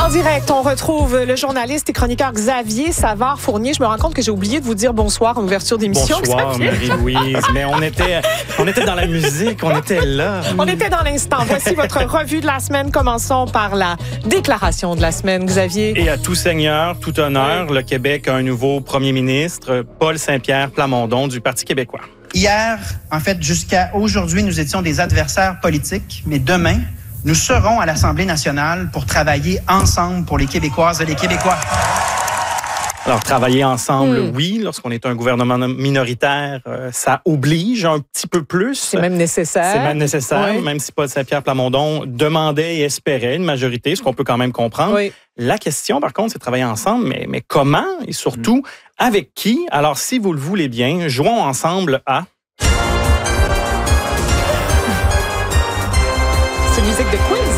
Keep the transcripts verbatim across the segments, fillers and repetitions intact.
En direct, on retrouve le journaliste et chroniqueur Xavier Savard-Fournier. Je me rends compte que j'ai oublié de vous dire bonsoir en ouverture d'émission. Bonsoir, Xavier. Marie-Louise. Mais on était, on était dans la musique, on était là. On était dans l'instant. Voici votre revue de la semaine. Commençons par la déclaration de la semaine, Xavier. Et à tout seigneur, tout honneur, le Québec a un nouveau premier ministre, Paul Saint-Pierre Plamondon du Parti québécois. Hier, en fait, jusqu'à aujourd'hui, nous étions des adversaires politiques, mais demain, nous serons à l'Assemblée nationale pour travailler ensemble pour les Québécoises et les Québécois. Alors, travailler ensemble, mmh. oui, lorsqu'on est un gouvernement minoritaire, euh, ça oblige un petit peu plus. C'est même nécessaire. C'est même nécessaire, oui. même si Paul Saint-Pierre Plamondon demandait et espérait une majorité, ce qu'on peut quand même comprendre. Oui. La question, par contre, c'est de travailler ensemble, mais, mais comment et surtout avec qui? Alors, si vous le voulez bien, jouons ensemble à... C'est une musique de quiz.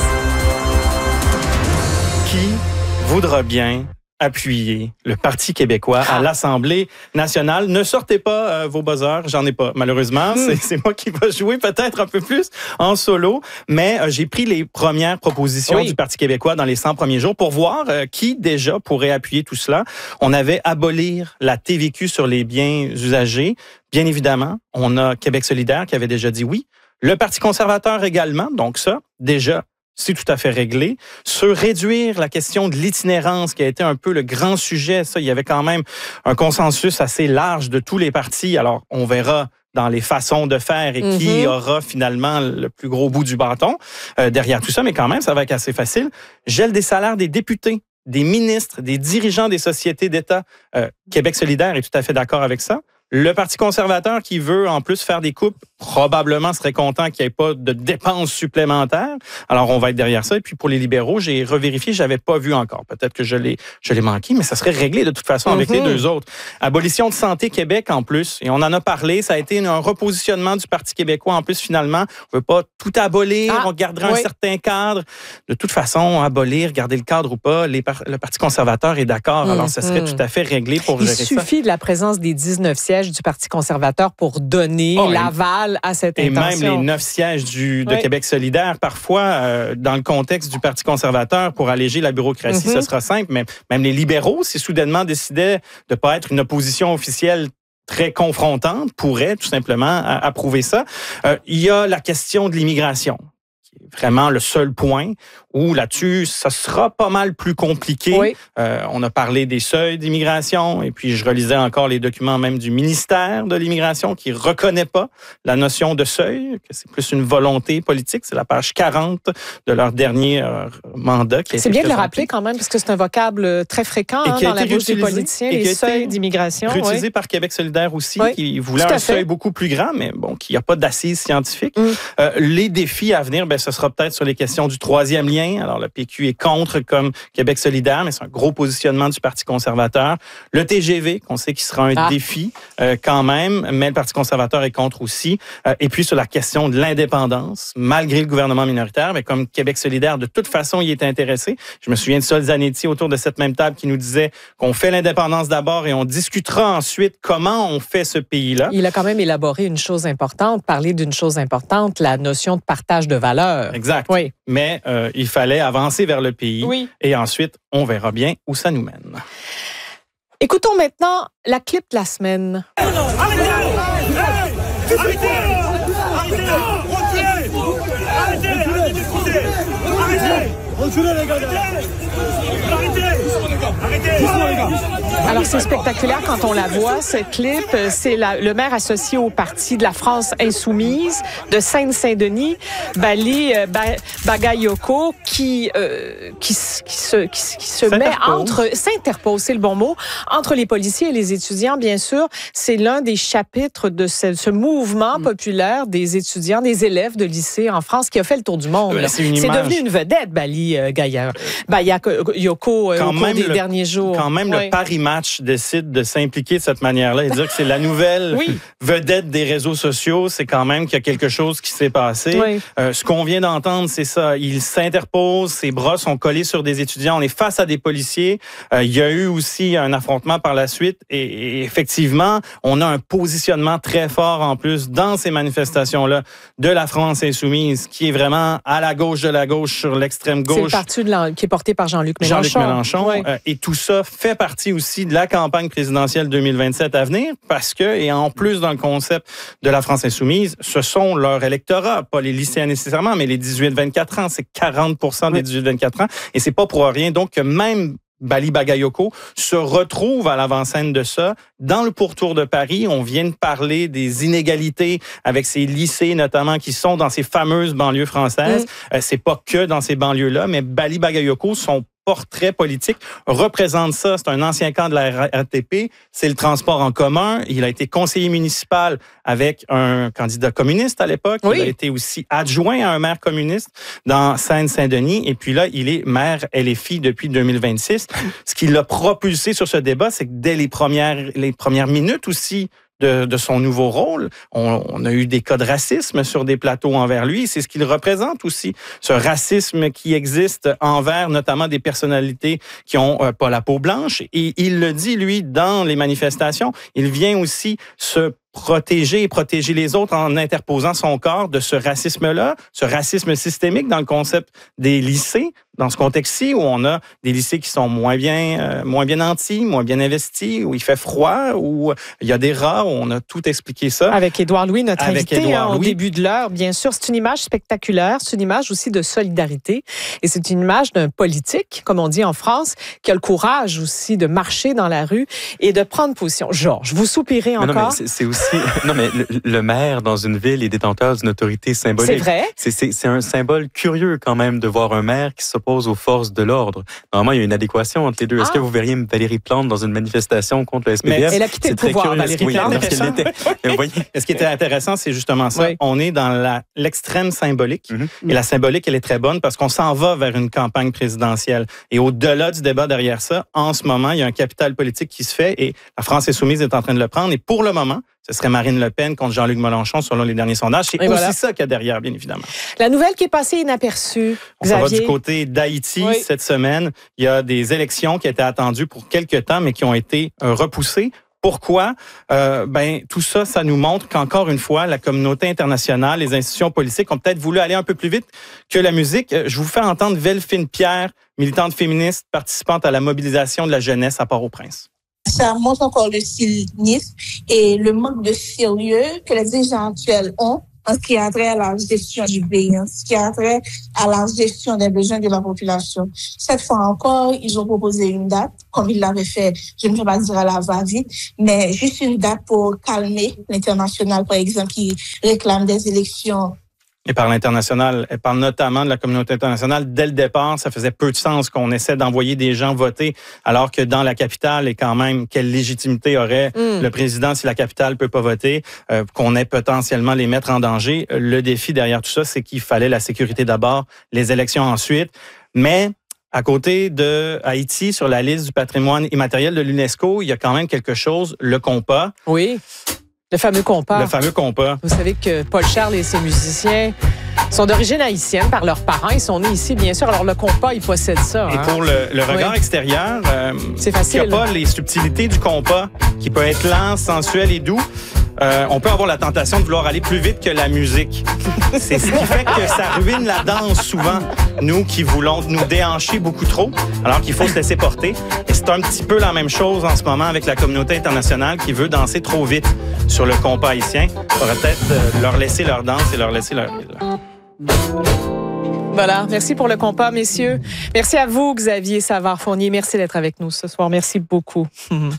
Qui voudra bien appuyer le Parti québécois à l'Assemblée nationale? Ne sortez pas euh, vos buzzers, j'en ai pas, malheureusement. Mm. C'est, c'est moi qui va jouer peut-être un peu plus en solo, mais euh, j'ai pris les premières propositions oui. du Parti québécois dans les cent premiers jours pour voir euh, qui déjà pourrait appuyer tout cela. On avait abolir la T V Q sur les biens usagés. Bien évidemment, on a Québec solidaire qui avait déjà dit oui. Le Parti conservateur également, donc ça, déjà, c'est tout à fait réglé. Sur réduire la question de l'itinérance, qui a été un peu le grand sujet, ça, il y avait quand même un consensus assez large de tous les partis. Alors, on verra dans les façons de faire et mm-hmm. qui aura finalement le plus gros bout du bâton euh, derrière tout ça, mais quand même, ça va être assez facile. Gel des salaires des députés, des ministres, des dirigeants des sociétés d'État. Euh, Québec solidaire est tout à fait d'accord avec ça. Le Parti conservateur qui veut en plus faire des coupes, probablement serait content qu'il n'y ait pas de dépenses supplémentaires. Alors, on va être derrière ça. Et puis, pour les libéraux, j'ai revérifié, je n'avais pas vu encore. Peut-être que je l'ai, je l'ai manqué, mais ça serait réglé de toute façon avec mm-hmm. les deux autres. Abolition de Santé Québec en plus. Et on en a parlé. Ça a été un repositionnement du Parti québécois en plus, finalement. On ne veut pas tout abolir. Ah, on gardera oui. un certain cadre. De toute façon, abolir, garder le cadre ou pas, les par- le Parti conservateur est d'accord. Mm-hmm. Alors, ça serait tout à fait réglé pour Il gérer ça. Il suffit de la présence des dix-neuf sièges du Parti conservateur pour donner oh, l'aval à cette et intention. Et même les neuf sièges du, de oui. Québec solidaire, parfois, euh, dans le contexte du Parti conservateur, pour alléger la bureaucratie, mm-hmm. ce sera simple. Mais même les libéraux, si soudainement décidaient de ne pas être une opposition officielle très confrontante, pourraient tout simplement approuver ça. Euh, il y a la question de l'immigration. Vraiment le seul point où là-dessus, ça sera pas mal plus compliqué. Oui. Euh, on a parlé des seuils d'immigration et puis je relisais encore les documents même du ministère de l'immigration qui reconnaît pas la notion de seuil, que c'est plus une volonté politique. C'est la page quarante de leur dernier euh, mandat. Qui a c'est été bien présenté. de le rappeler quand même parce que c'est un vocable très fréquent hein, dans la bouche des politiciens, les seuils d'immigration. Réutilisé oui. par Québec solidaire aussi, oui. qui voulait un seuil beaucoup plus grand, mais bon, qui n'a pas d'assises scientifiques. Mm. Euh, les défis à venir, ben, ce sera peut-être sur les questions du troisième lien. Alors, le P Q est contre comme Québec solidaire, mais c'est un gros positionnement du Parti conservateur. Le T G V, qu'on sait qu'il sera un ah. défi euh, quand même, mais le Parti conservateur est contre aussi. Euh, et puis, sur la question de l'indépendance, malgré le gouvernement minoritaire, mais comme Québec solidaire, de toute façon, il est intéressé. Je me souviens de Sol Zanetti autour de cette même table qui nous disait qu'on fait l'indépendance d'abord et on discutera ensuite comment on fait ce pays-là. Il a quand même élaboré une chose importante, parlé d'une chose importante, la notion de partage de valeurs. Exact. Oui. Mais euh, il fallait avancer vers le pays. Oui. Et ensuite, on verra bien où ça nous mène. Écoutons maintenant la clip de la semaine. Arrêtez! Arrêtez! Arrêtez! Arrêtez d'écouter! Arrêtez! Reculez les gars! Arrêtez! Arrêtez! Alors, c'est spectaculaire quand on la voit, cette clip. C'est la, le maire associé au parti de la France insoumise de Seine-Saint-Denis, Bali euh, ba, Bagayoko, qui, euh, qui, qui se, qui, qui se met entre... S'interpose, c'est le bon mot, entre les policiers et les étudiants, bien sûr. C'est l'un des chapitres de ce, ce mouvement mmh. populaire des étudiants, des élèves de lycée en France qui a fait le tour du monde. Euh, c'est, c'est devenu une vedette, Bali euh, Bagayoko, euh, au cours des le, derniers jours. Quand même même oui. le Paris Match décide de s'impliquer de cette manière-là et dire que c'est la nouvelle oui. vedette des réseaux sociaux, c'est quand même qu'il y a quelque chose qui s'est passé. Oui. Euh, ce qu'on vient d'entendre, c'est ça. Il s'interpose, ses bras sont collés sur des étudiants. On est face à des policiers. Euh, il y a eu aussi un affrontement par la suite et, et effectivement, on a un positionnement très fort en plus dans ces manifestations-là de la France insoumise qui est vraiment à la gauche de la gauche sur l'extrême gauche. C'est le parti de la, qui est porté par Jean-Luc Mélenchon. Jean-Luc Mélenchon. Oui. Euh, et tout ça fait partie aussi de la campagne présidentielle deux mille vingt-sept à venir parce que, et en plus dans le concept de la France insoumise, ce sont leur électorat, pas les lycéens nécessairement, mais les dix-huit vingt-quatre ans. C'est quarante pour cent des dix-huit vingt-quatre ans. Et c'est pas pour rien. Donc, même Bali Bagayoko se retrouve à l'avant-scène de ça. Dans le pourtour de Paris, on vient de parler des inégalités avec ces lycées, notamment, qui sont dans ces fameuses banlieues françaises. Mmh. Euh, c'est pas que dans ces banlieues-là, mais Bali Bagayoko, son portrait politique représente ça. C'est un ancien camp de la R T P. C'est le transport en commun. Il a été conseiller municipal avec un candidat communiste à l'époque. Oui. Il a été aussi adjoint à un maire communiste dans Seine-Saint-Denis. Et puis là, il est maire L F I depuis deux mille vingt-six. Ce qui l'a propulsé sur ce débat, c'est que dès les premières, les premières minutes aussi, De, de son nouveau rôle. On, on a eu des cas de racisme sur des plateaux envers lui. C'est ce qu'il représente aussi, ce racisme qui existe envers notamment des personnalités qui ont euh, pas la peau blanche. Et il le dit, lui, dans les manifestations. Il vient aussi se protéger et protéger les autres en interposant son corps de ce racisme-là, ce racisme systémique dans le concept des lycées, dans ce contexte-ci où on a des lycées qui sont moins bien, euh, moins bien nantis, moins bien investis, où il fait froid, où il y a des rats, où on a tout expliqué ça. Avec Édouard Louis, notre Avec invité hein, au Louis. début de l'heure, bien sûr. C'est une image spectaculaire, c'est une image aussi de solidarité et c'est une image d'un politique, comme on dit en France, qui a le courage aussi de marcher dans la rue et de prendre position. Georges, vous soupirez encore? Non, mais c'est, c'est aussi... non, mais le, le maire dans une ville est détenteur d'une autorité symbolique. C'est vrai. C'est, c'est, c'est un symbole curieux quand même de voir un maire qui s'oppose aux forces de l'ordre. Normalement, il y a une adéquation entre les deux. Ah. Est-ce que vous verriez Valérie Plante dans une manifestation contre le S P D F? Mais elle a quitté c'est le pouvoir, curieux. Valérie oui, Plante. parce qu'elle l'était. Mais voyez. Ce qui était intéressant, c'est justement ça. Oui. On est dans la, l'extrême symbolique. Mm-hmm. Et la symbolique, elle est très bonne parce qu'on s'en va vers une campagne présidentielle. Et au-delà du débat derrière ça, en ce moment, il y a un capital politique qui se fait et la France insoumise est en train de le prendre. Et pour le moment, ce serait Marine Le Pen contre Jean-Luc Mélenchon, selon les derniers sondages. C'est et aussi voilà. ça qu'il y a derrière, bien évidemment. La nouvelle qui est passée inaperçue, On s'en va du côté d'Haïti oui. cette semaine. Il y a des élections qui étaient attendues pour quelques temps, mais qui ont été euh, repoussées. Pourquoi? Euh, ben tout ça, ça nous montre qu'encore une fois, la communauté internationale, les institutions politiques ont peut-être voulu aller un peu plus vite que la musique. Je vous fais entendre Velfine Pierre, militante féministe, participante à la mobilisation de la jeunesse à Port-au-Prince. Ça montre encore le cynisme et le manque de sérieux que les dirigeants actuels ont en ce qui a trait à la gestion du pays, en ce qui a trait à la gestion des besoins de la population. Cette fois encore, ils ont proposé une date, comme ils l'avaient fait, je ne vais pas dire à la va-vite, mais juste une date pour calmer l'international, par exemple, qui réclame des élections. Et par l'international, elle parle notamment de la communauté internationale. Dès le départ, ça faisait peu de sens qu'on essaie d'envoyer des gens voter, alors que dans la capitale, et quand même, quelle légitimité aurait mm. le président si la capitale peut pas voter, euh, qu'on ait potentiellement les mettre en danger. Le défi derrière tout ça, c'est qu'il fallait la sécurité d'abord, les élections ensuite. Mais à côté de Haïti, sur la liste du patrimoine immatériel de l'UNESCO, il y a quand même quelque chose, le compas. Oui. Le fameux compas. Le fameux compas. Vous savez que Paul Charles et ses musiciens sont d'origine haïtienne par leurs parents. Ils sont nés ici, bien sûr. Alors, le compas, il possède ça. Et hein? pour le, le regard oui. extérieur, euh, c'est facile. Il n'y a pas les subtilités du compas, qui peut être lent, sensuel et doux. Euh, on peut avoir la tentation de vouloir aller plus vite que la musique. C'est ce qui fait que ça ruine la danse souvent, nous qui voulons nous déhancher beaucoup trop, alors qu'il faut se laisser porter. Et c'est un petit peu la même chose en ce moment avec la communauté internationale qui veut danser trop vite sur le compas haïtien. Il faudrait peut-être leur laisser leur danse et leur laisser leur île. Voilà. Merci pour le compas, messieurs. Merci à vous, Xavier Savard-Fournier. Merci d'être avec nous ce soir. Merci beaucoup.